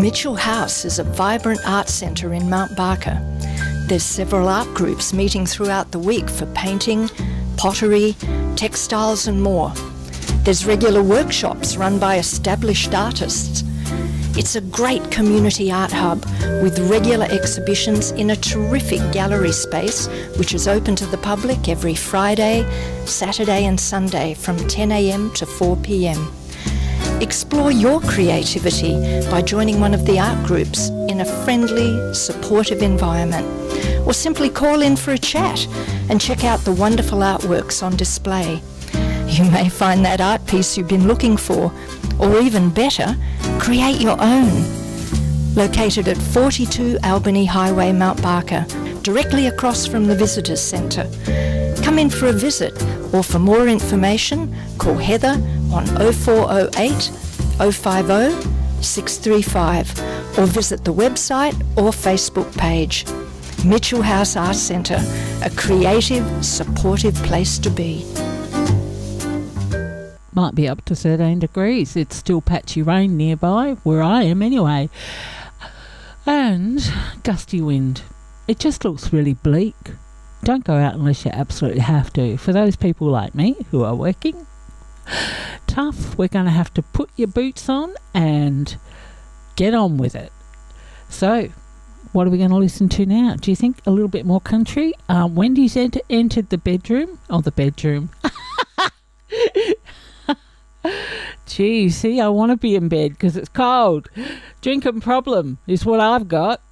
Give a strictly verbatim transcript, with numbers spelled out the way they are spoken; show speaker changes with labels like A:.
A: Mitchell House is a vibrant art centre in Mount Barker. There's several art groups meeting throughout the week for painting, pottery, textiles and more. There's regular workshops run by established artists. It's a great community art hub with regular exhibitions in a terrific gallery space which is open to the public every Friday, Saturday and Sunday from ten a m to four p m. Explore your creativity by joining one of the art groups in a friendly, supportive environment, or simply call in for a chat and check out the wonderful artworks on display. You may find that art piece you've been looking for, or even better, create your own. Located at forty-two Albany Highway, Mount Barker, directly across from the Visitors Centre. Come in for a visit, or for more information, call Heather on oh four oh eight, oh five oh, six three five, or visit the website or Facebook page. Mitchell House Art Centre, a creative, supportive place to be.
B: Might be up to thirteen degrees. It's still patchy rain nearby, where I am anyway. And gusty wind. It just looks really bleak. Don't go out unless you absolutely have to. For those people like me who are working, tough. We're going to have to put your boots on and get on with it. So, what are we going to listen to now? Do you think a little bit more country? Um, Wendy's ent- entered the bedroom. Oh, the bedroom. Gee, see, I want to be in bed because it's cold. Drinking problem is what I've got.